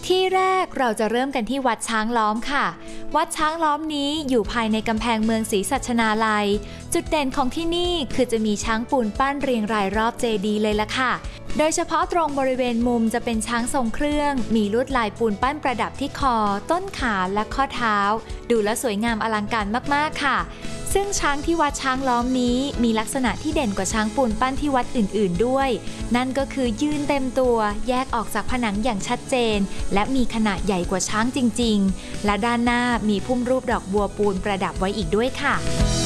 ที่แรกเราจะเริ่มกันที่วัดช้างล้อมค่ะวัดช้างล้อมนี้อยู่ภายในกำแพงเมืองศรีสัชนาลัยจุดเด่นของที่นี่คือจะมีช้างปูนปั้นเรียงรายรอบเจดีย์เลยล่ะค่ะโดยเฉพาะตรงบริเวณมุมจะเป็นช้างทรงเครื่องมีลวดลายปูนปั้นประดับที่คอต้นขาและข้อเท้าดูและสวยงามอลังการมากๆค่ะซึ่งช้างที่วัดช้างล้อมนี้มีลักษณะที่เด่นกว่าช้างปูนปั้นที่วัดอื่นๆด้วยนั่นก็คือยืนเต็มตัวแยกออกจากผนังอย่างชัดเจนและมีขนาดใหญ่กว่าช้างจริงๆและด้านหน้ามีพุ่มรูปดอกบัวปูนประดับไว้อีกด้วยค่ะ